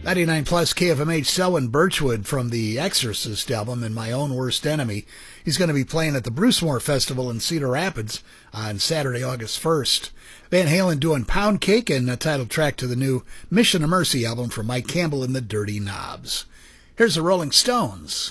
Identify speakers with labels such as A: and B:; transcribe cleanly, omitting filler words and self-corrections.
A: 99 plus KFMH Selwyn Birchwood from the Exorcist album and My Own Worst Enemy. He's going to be playing at the Bruce Moore Festival in Cedar Rapids on Saturday, August 1st. Van Halen doing Pound Cake and a title track to the new Mission of Mercy album from Mike Campbell and the Dirty Knobs. Here's the Rolling Stones.